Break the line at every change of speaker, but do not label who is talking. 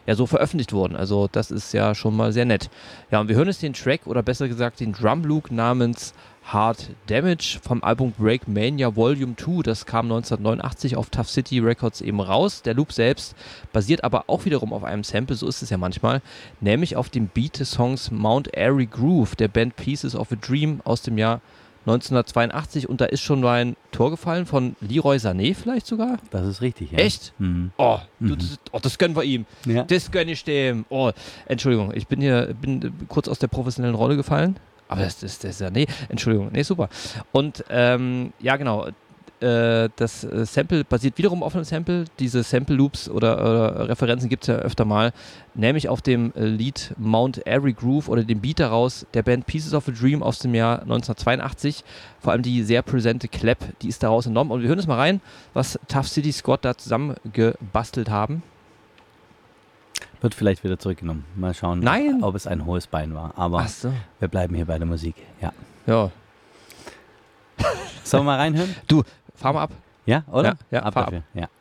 ja so veröffentlicht wurden. Also das ist ja schon mal sehr nett. Ja, und wir hören jetzt den Track oder besser gesagt den Drum Loop namens Hard Damage vom Album Breakmania Volume 2. Das kam 1989 auf Tough City Records eben raus. Der Loop selbst basiert aber auch wiederum auf einem Sample, so ist es ja manchmal, nämlich auf dem Beat des Songs Mount Airy Groove der Band Pieces of a Dream aus dem Jahr 1982. Und da ist schon mal ein Tor gefallen von Leroy Sané vielleicht sogar.
Das ist richtig, ja.
Echt?
Mhm.
Das gönnen wir ihm.
Ja.
Das gönne ich dem. Oh, Entschuldigung, ich bin kurz aus der professionellen Rolle gefallen. Aber das ist ja, Entschuldigung, super. Und ja genau, das Sample basiert wiederum auf einem Sample. Diese Sample-Loops oder Referenzen gibt es ja öfter mal, nämlich auf dem Lied Mount Airy Groove oder dem Beat daraus der Band Pieces of a Dream aus dem Jahr 1982. Vor allem die sehr präsente Clap, die ist daraus entnommen. Und wir hören jetzt mal rein, was Tough City Squad da zusammengebastelt haben.
Wird vielleicht wieder zurückgenommen. Mal schauen,
Nein.
ob es ein hohes Bein war. Aber wir bleiben hier bei der Musik. Ja.
Ja.
Sollen wir mal reinhören?
Du, fahr mal ab.
Ja, oder?
Ja,
ab
fahr
dafür. Ja.